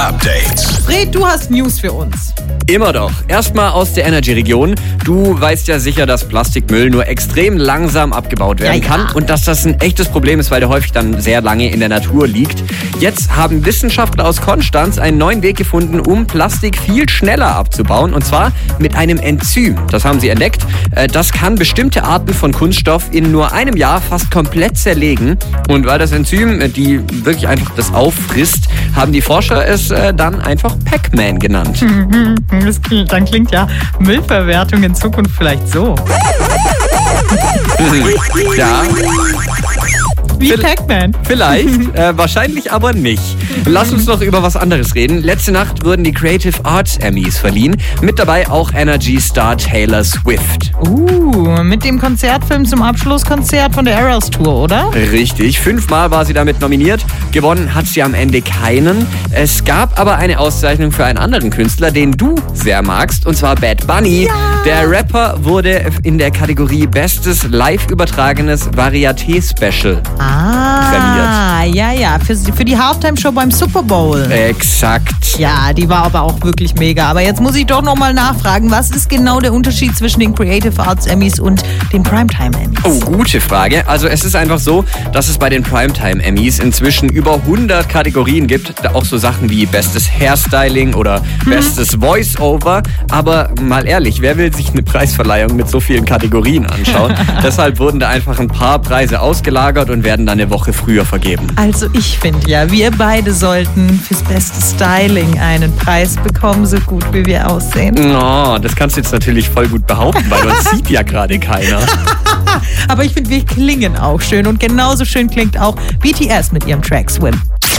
Update. Fred, du hast News für uns. Immer doch. Erstmal aus der Energy-Region. Du weißt ja sicher, dass Plastikmüll nur extrem langsam abgebaut werden kann und dass das ein echtes Problem ist, weil der häufig dann sehr lange in der Natur liegt. Jetzt haben Wissenschaftler aus Konstanz einen neuen Weg gefunden, um Plastik viel schneller abzubauen, und zwar mit einem Enzym. Das haben sie entdeckt. Das kann bestimmte Arten von Kunststoff in nur einem Jahr fast komplett zerlegen. Und weil das Enzym die wirklich einfach das auffrisst, haben die Forscher es dann einfach Pac-Man genannt. Dann klingt ja Müllverwertung in Zukunft vielleicht so. Ja. Wie Pac-Man. Vielleicht, wahrscheinlich aber nicht. Lass uns noch über was anderes reden. Letzte Nacht wurden die Creative Arts Emmys verliehen. Mit dabei auch Energy-Star Taylor Swift. Mit dem Konzertfilm zum Abschlusskonzert von der Eras Tour, oder? Richtig, 5-mal war sie damit nominiert. Gewonnen hat sie am Ende keinen. Es gab aber eine Auszeichnung für einen anderen Künstler, den du sehr magst, und zwar Bad Bunny. Ja. Der Rapper wurde in der Kategorie Bestes live übertragenes Varieté-Special prämiert. Ja, für die Halftime-Show beim Super Bowl. Exakt. Ja, die war aber auch wirklich mega. Aber jetzt muss ich doch nochmal nachfragen, was ist genau der Unterschied zwischen den Creative Arts Emmys und den Primetime Emmys? Oh, gute Frage. Also es ist einfach so, dass es bei den Primetime Emmys inzwischen über 100 Kategorien gibt. Auch so Sachen wie Bestes Hairstyling oder Bestes Voice-Over. Aber mal ehrlich, wer will sich eine Preisverleihung mit so vielen Kategorien anschauen? Deshalb wurden da einfach ein paar Preise ausgelagert und werden dann eine Woche früher vergeben. Also ich finde ja, wir beide sollten fürs beste Styling einen Preis bekommen, so gut wie wir aussehen. Oh, das kannst du jetzt natürlich voll gut behaupten, weil uns sieht ja gerade keiner. Aber ich finde, wir klingen auch schön und genauso schön klingt auch BTS mit ihrem Track Swim.